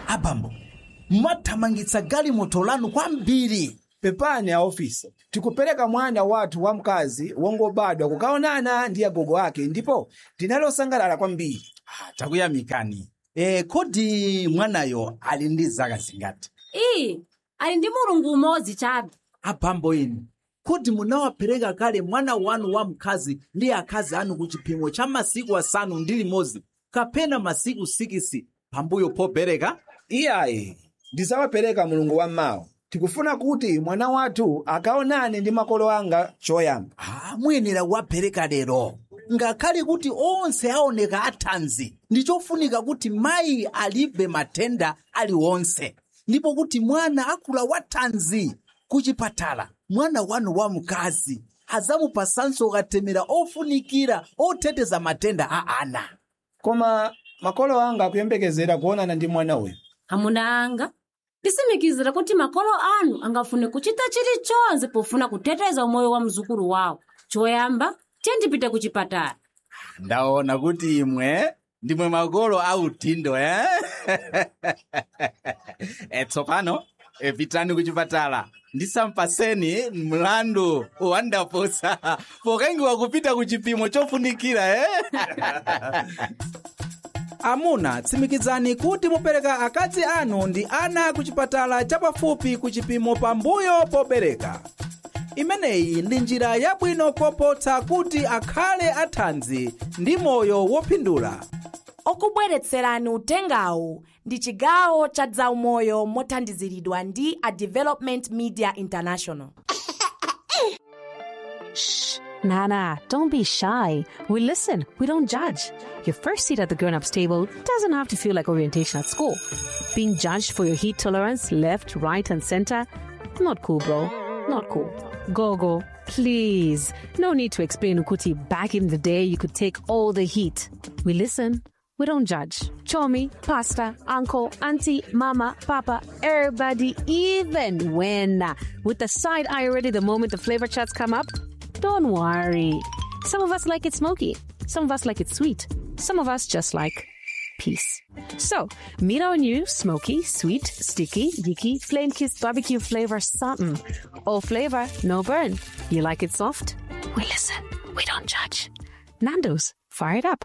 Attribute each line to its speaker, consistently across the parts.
Speaker 1: Abambo, mwathamangitsa galimoto lanu kwambiri.
Speaker 2: Pepani ya ofisi, tikupeleka mwana wathu wamkazi wongobadwa kukaonana ndi agogo ake ndipo tinalosangalala kwambiri.
Speaker 1: Takuyamikani. Kodi mwanayo ali ndi zaka zingati?
Speaker 3: Ali ndi mulungu umodzi chabe.
Speaker 1: Abambo inu, kodi munawapereka kale mwana wanu wamkazi ndi akazi anu ku chipimo cha masiku 6 kapena masiku 6 pambuyo pobereka?
Speaker 2: Iyayi, ndizawapereka mulungu wammawa. Tikufuna kuti mwana wathu akaonane ndi makolo anga choyamba.
Speaker 1: Muyenera kuwapereka lero. Ngakhale kuti onse aoneka athanzi, ndichofunika kuti mayi alibe matenda aliwonse, ndipo kuti mwana akula wathanzi. Kuchipatala, mwana wanu wamkazi adzamupasanso katemera ofunikira oteteza matenda a ana.
Speaker 2: Koma makolo anga akuyembekezera kuonana ndi mwana uyu.
Speaker 3: Amuna anga, tisimikizira kuti makolo anu angafune kuchita chilichonse pofuna kuteteza umoyo wa mzukulu wawo. Choyamba, tiyendipite kuchipatala.
Speaker 1: Ndaona kuti imwe ndimwe makolo autindo, tsopano pitani kuchipatala. Ndisampaseni mlandu wandaposa pokengiwa kupita kuchipimo chofunikira.
Speaker 4: Amuna, tsimikizani kuti mupereka akazi anu ndi ana kuchipatala chapafupi kuchipimo pambuyo pobereka. Imeneyi ndi njira yabwino kopotsa kuti akhale athanzi ndi moyo wopindula.
Speaker 5: Okubweretserani utengawu ndi chigawo cha zaumoyo mothandiziridwa ndi a Development Media International.
Speaker 6: Shh, Nana, don't be shy. We listen, we don't judge. Your first seat at the grown-ups table doesn't have to feel like orientation at school. Being judged for your heat tolerance, left, right, and center, not cool, bro. Not cool. Gogo, please. No need to explain Ukuti. Back in the day, you could take all the heat. We listen, we don't judge. Chomi, pasta, uncle, auntie, mama, papa, everybody, even when with the side eye already the moment the flavor chats come up. Don't worry. Some of us like it smoky. Some of us like it sweet. Some of us just like peace. So, meet our new smoky, sweet, sticky, geeky, flame-kissed barbecue flavor something. All flavor, no burn. You like it soft? We listen. We don't judge. Nando's, fire it up.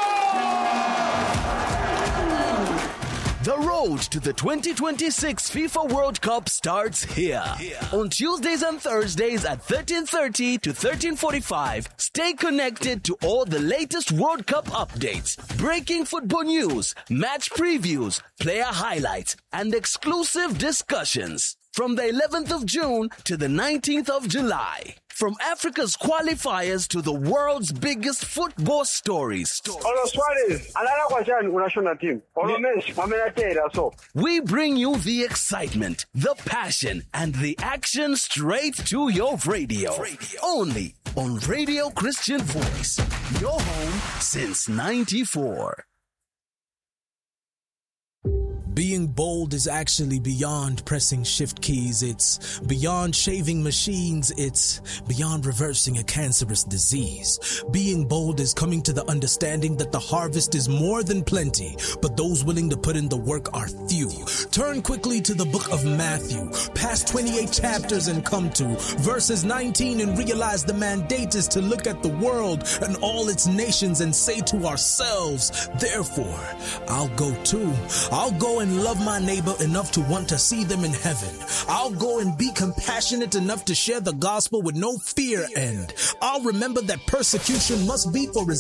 Speaker 7: The road to the 2026 FIFA World Cup starts here. On Tuesdays and Thursdays at 13:30 to 13:45, stay connected to all the latest World Cup updates, breaking football news, match previews, player highlights, and exclusive discussions. From the 11th of June to the 19th of July. From Africa's qualifiers to the world's biggest football stories. We bring you the excitement, the passion, and the action straight to your radio. Only on Radio Christian Voice, your home since 94.
Speaker 8: Being bold is actually beyond pressing shift keys. It's beyond shaving machines. It's beyond reversing a cancerous disease. Being bold is coming to the understanding that the harvest is more than plenty, but those willing to put in the work are few. Turn quickly to the book of Matthew, past 28 chapters and come to verses 19 and realize the mandate is to look at the world and all its nations and say to ourselves, therefore, I'll go too. I'll go and love my neighbor enough to want to see them in heaven. I'll go and be compassionate enough to share the gospel with no fear, and I'll remember that persecution must be for